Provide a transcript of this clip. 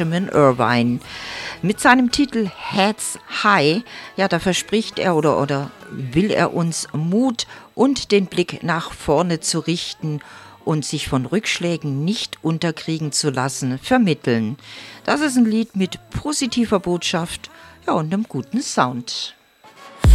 Benjamin Irvine. Mit seinem Titel Heads High, ja, da verspricht er oder will er uns Mut und den Blick nach vorne zu richten und sich von Rückschlägen nicht unterkriegen zu lassen, vermitteln. Das ist ein Lied mit positiver Botschaft, ja, und einem guten Sound.